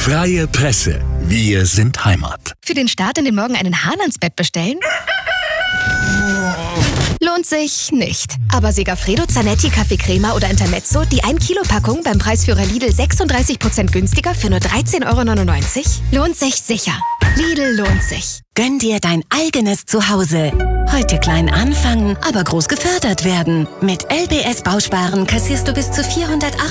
Freie Presse. Wir sind Heimat. Für den Start in den Morgen einen Hahn ans Bett bestellen? Lohnt sich nicht. Aber Segafredo, Zanetti, Kaffee Crema oder Intermezzo, die 1-Kilo-Packung beim Preisführer Lidl 36% günstiger für nur 13,99 €? Lohnt sich sicher. Lidl lohnt sich. Gönn dir dein eigenes Zuhause. Heute klein anfangen, aber groß gefördert werden. Mit LBS Bausparen kassierst du bis zu 408